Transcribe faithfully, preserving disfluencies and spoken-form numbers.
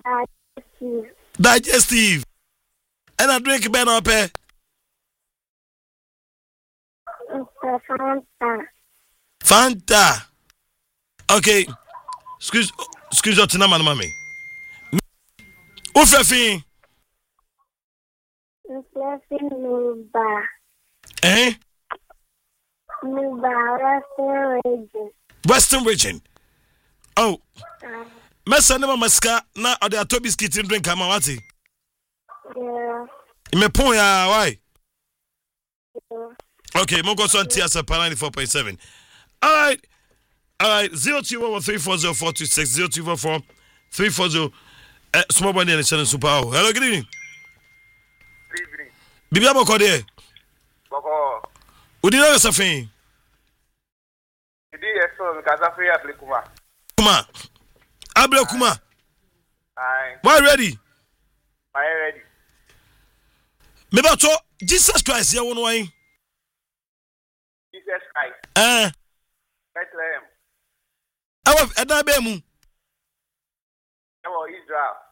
Digestive. Digestive. And I drink Ben up here. Fanta. Fanta. Okay. Excuse excuse your tina mami. Ufefin. Ufefin Nuba. Eh? Nuba, Western region. Western region. Oh. Uh, Mesa nema maska na ade ato biscuit drink ama wati. Yeah. Me pon ya why? Yeah. Okay, Mongo so T S ninety-four point seven. All right. All right, zero two one one three four zero four two six zero two four four three four zero. Uh, small money and channel super. Hello, good evening. Good evening. Bibi aboko de. Boko. Udi na safin. Idi eso kaza free able kuma. Kuma. Able kuma. Aye. Why ready? Why ready? Me ba to Jesus Christ ya won wan. Jesus Christ. Eh. Bethlehem. Awa eda be mu. Ewo Israel.